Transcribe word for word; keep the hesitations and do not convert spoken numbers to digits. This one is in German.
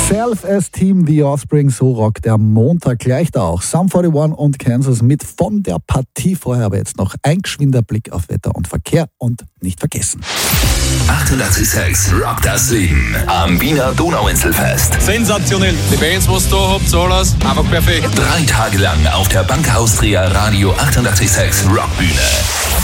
Self-Esteem, The Offspring, so rockt der Montag gleich da auch. Sum einundvierzig und Kansas mit von der Partie vorher, aber jetzt noch ein geschwinder Blick auf Wetter und Verkehr und nicht vergessen. achtundachtzig Komma sechs Rock das Leben am Wiener Donauinselfest. Sensationell. Die Bands, was du da habt, alles einfach perfekt. Drei Tage lang auf der Bank Austria Radio achtundachtzig Komma sechs Rockbühne.